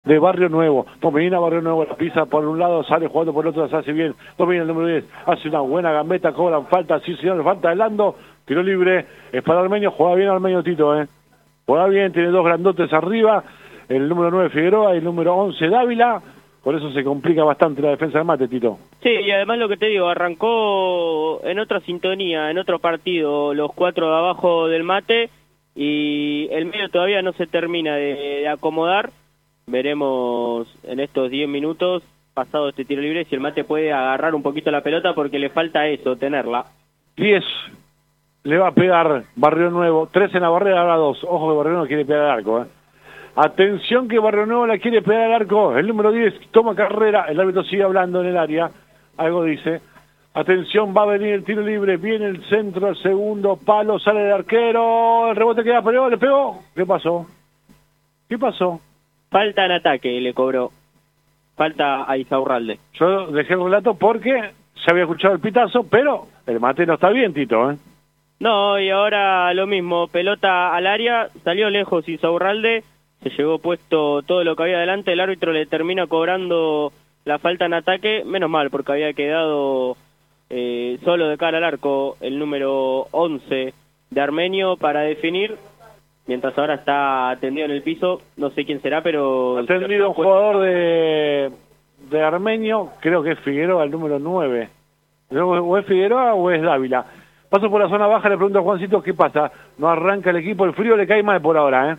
de Barrio Nuevo. Domina Barrio Nuevo, la pisa por un lado, sale jugando por el otro, se hace bien. Domina el número 10, hace una buena gambeta, cobran falta, sí señor, falta de Lando, tiro libre, es para Armenio, juega bien Armenio Tito, juega bien, tiene dos grandotes arriba, el número 9 Figueroa y el número 11 Dávila. Por eso se complica bastante la defensa del Mate, Tito. Sí, y además lo que te digo, arrancó en otra sintonía, en otro partido, los 4 de abajo del Mate, y el medio todavía no se termina de acomodar. Veremos en estos 10 minutos, pasado este tiro libre, si el Mate puede agarrar un poquito la pelota, porque le falta eso, tenerla. 10 le va a pegar Barrio Nuevo, 3 en la barrera, ahora 2. Ojo que Barrio Nuevo quiere pegar al arco, Atención que Barrio Nuevo la quiere pegar al arco. El número 10 toma carrera. El árbitro sigue hablando en el área. Algo dice. Atención, va a venir el tiro libre. Viene el centro, el segundo palo. Sale el arquero. El rebote queda, pero le pegó. ¿Qué pasó? ¿Qué pasó? Falta en ataque, le cobró. Falta a Isaurralde. Yo dejé el relato porque ya había escuchado el pitazo, pero el Mate no está bien, Tito, No, y ahora lo mismo. Pelota al área. Salió lejos Isaurralde. Se llevó puesto todo lo que había adelante, el árbitro le termina cobrando la falta en ataque, menos mal, porque había quedado solo de cara al arco el número 11 de Armenio para definir, mientras ahora está tendido en el piso, no sé quién será, pero... Ha tendido un jugador de Armenio, creo que es Figueroa, el número 9. O es Figueroa o es Dávila. Paso por la zona baja, le pregunto a Juancito qué pasa. No arranca el equipo, el frío le cae mal por ahora,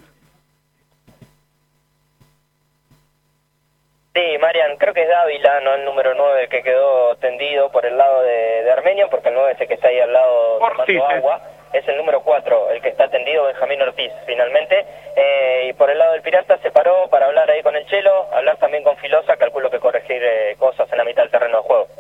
Sí, Marian, creo que es Dávila, no el número 9 que quedó tendido por el lado de Armenio, porque el 9 es el que está ahí al lado tomando agua, es el número 4, el que está tendido, Benjamín Ortiz, finalmente, y por el lado del Pirata se paró para hablar ahí con el Chelo, hablar también con Filosa, calculo que corregir cosas en la mitad del terreno de juego.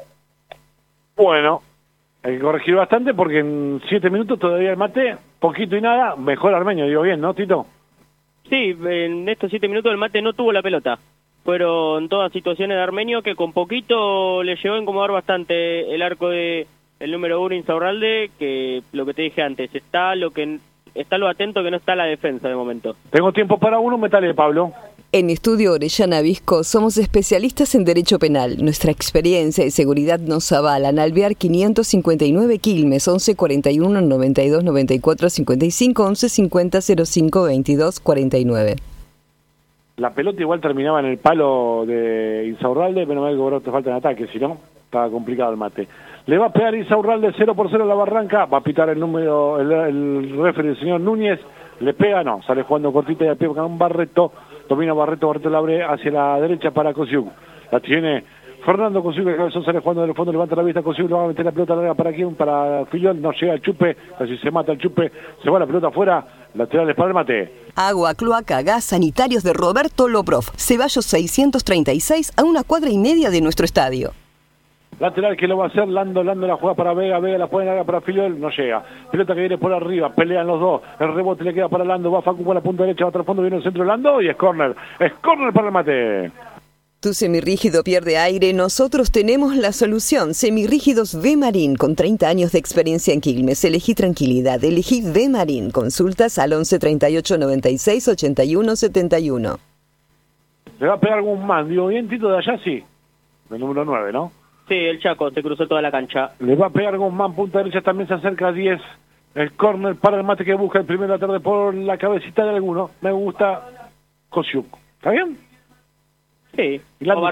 Bueno, hay que corregir bastante porque en 7 minutos todavía el Mate, poquito y nada, mejor Armenio, digo bien, ¿no, Tito? Sí, en estos 7 minutos el Mate no tuvo la pelota. Fueron todas situaciones de Armenio que con poquito le llegó a incomodar bastante el arco de el número 1 Insaurralde, que lo que te dije antes, está lo atento que no está la defensa de momento. Tengo tiempo para uno, metale, Pablo. En Estudio Orellana Visco somos especialistas en Derecho Penal. Nuestra experiencia y seguridad nos avalan. Alvear 559 Quilmes, 11 41 92 94 55 11 50 05 22 49. La pelota igual terminaba en el palo de Insaurralde, pero no me cobró falta en ataque, si no, estaba complicado el Mate. Le va a pegar Insaurralde 0-0 a la Barranca, va a pitar el referee del señor Núñez, le pega, no, sale jugando cortita y a pie con un Barreto, domina Barreto la abre hacia la derecha para Cosiuk, la tiene Fernando Cosiuk, el cabezón sale jugando del fondo, levanta la vista, Cosiuk le va a meter la pelota larga para quién, para Fillol, no llega el Chupe, casi se mata el Chupe, se va la pelota afuera, laterales para el Mate. Agua, cloaca, gas, sanitarios de Roberto Lobrov, Ceballos 636 a 1,5 cuadras de nuestro estadio. Lateral que lo va a hacer, Lando la juega para Vega la pone larga para Filiol, no llega. Pelota que viene por arriba, pelean los dos, el rebote le queda para Lando, va Facu por la punta derecha, va hasta el fondo, viene el centro de Lando y es córner para el Mate. Tu semirrígido pierde aire, nosotros tenemos la solución. Semirrígidos V-Marín, con 30 años de experiencia en Quilmes. Elegí tranquilidad, elegí V-Marín. Consultas al 11 38 96 81 71. ¿Le va a pegar algún man? Digo, bien, Tito, de allá sí. El número 9, ¿no? Sí, el Chaco se cruzó toda la cancha. Le va a pegar algún man, punta derecha, también se acerca a 10. El córner para el Mate que busca el primero de la tarde por la cabecita de alguno. Me gusta Kosiuk. ¿Está bien? Sí,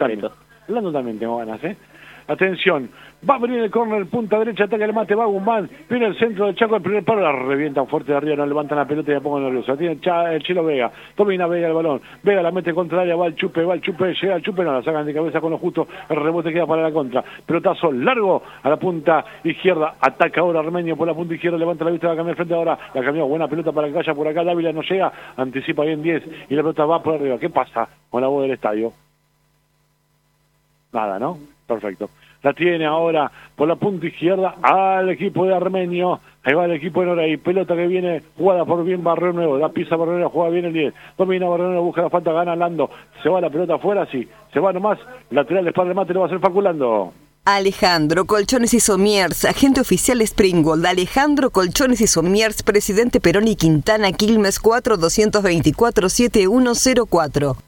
Lando también tengo ganas, Atención, va a venir el córner, punta derecha, ataca el Mate, va Guzmán, viene el centro del Chaco, el primer palo, la revientan fuerte de arriba, no levantan la pelota y la pongo nerviosa. Tiene el Chelo Vega, domina Vega el balón, Vega la mete contra el área, va el Chupe, llega el Chupe, no, la sacan de cabeza con lo justo, el rebote queda para la contra, pelotazo largo a la punta izquierda, ataca ahora Armenio por la punta izquierda, levanta la vista, va a cambiar frente ahora, la cambió, buena pelota para que vaya por acá, Dávila no llega, anticipa bien 10 y la pelota va por arriba. ¿Qué pasa con la voz del estadio? Nada, ¿no? Perfecto. La tiene ahora por la punta izquierda al equipo de Armenio. Ahí va el equipo de Noray. Pelota que viene jugada por bien Barrio Nuevo. Da pisa Barrio Nuevo, juega bien el 10. Domina Barrio Nuevo, busca la falta, gana Lando. Se va la pelota afuera, sí. Se va nomás. Lateral de espalda de Mate, lo va a hacer Faculando. Alejandro Colchones y Somiers, agente oficial Springgold. Alejandro Colchones y Somiers, presidente Perón y Quintana, Quilmes 4 224 7104.